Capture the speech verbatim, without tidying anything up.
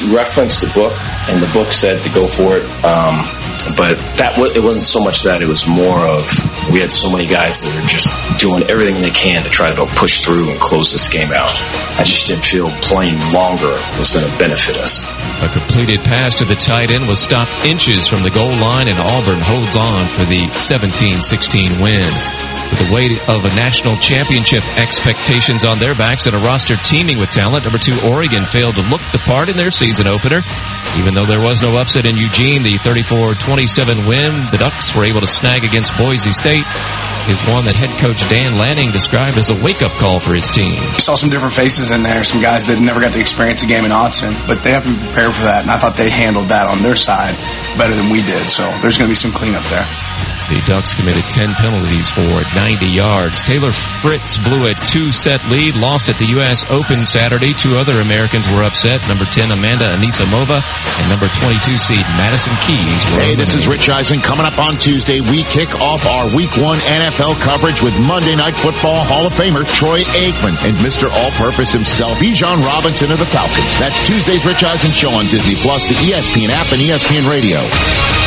referenced the book, and the book said to go for it. Um, but that it wasn't so much that. It was more of we had so many guys that are just doing everything they can to try to go push through and close this game out. I just didn't feel playing longer was going to benefit us. A completed pass to the tight end was stopped inches from the goal line, and Auburn holds on for the seventeen sixteen win. With the weight of a national championship expectations on their backs and a roster teeming with talent, number two Oregon failed to look the part in their season opener. Even though there was no upset in Eugene, the thirty-four twenty-seven win the Ducks were able to snag against Boise State is one that head coach Dan Lanning described as a wake-up call for his team. Saw some different faces in there, some guys that never got to experience a game in Autzen, but they haven't been prepared for that, and I thought they handled that on their side better than we did, so there's going to be some cleanup there. The Ducks committed ten penalties for ninety yards. Taylor Fritz blew a two-set lead, lost at the U S Open Saturday. Two other Americans were upset. Number ten, Amanda Anisimova, and number twenty-two seed, Madison Keys. Hey, this is Rich Eisen. Coming up on Tuesday, we kick off our Week one N F L coverage with Monday Night Football Hall of Famer Troy Aikman and Mister All-Purpose himself, Bijan Robinson of the Falcons. That's Tuesday's Rich Eisen Show on Disney Plus, the E S P N app, and E S P N Radio.